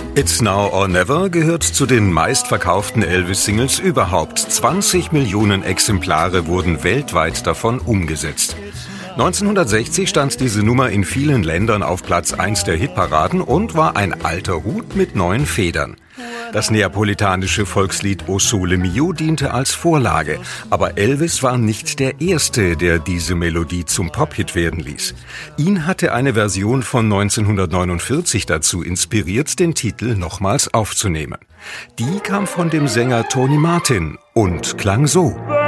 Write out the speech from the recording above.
It's Now or Never gehört zu den meistverkauften Elvis-Singles überhaupt. 20 Millionen Exemplare wurden weltweit davon umgesetzt. 1960 stand diese Nummer in vielen Ländern auf Platz 1 der Hitparaden und war ein alter Hut mit 9 Federn. Das neapolitanische Volkslied O Sole Mio diente als Vorlage, aber Elvis war nicht der Erste, der diese Melodie zum Pop-Hit werden ließ. Ihn hatte eine Version von 1949 dazu inspiriert, den Titel nochmals aufzunehmen. Die kam von dem Sänger Tony Martin und klang so.